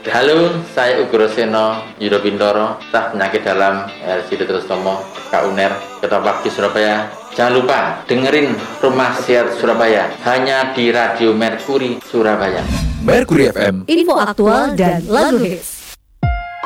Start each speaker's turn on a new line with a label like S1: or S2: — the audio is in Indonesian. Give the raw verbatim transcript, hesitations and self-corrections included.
S1: Halo, saya Ugroseno Yudo Bintoro, staf penyakit dalam R S U D Trusnomo, K U N E R, Ketua Bakti Surabaya. Jangan lupa dengerin Rumah Sehat Surabaya hanya di Radio Merkuri Surabaya.
S2: Merkuri F M,
S3: info aktual dan lagu hits.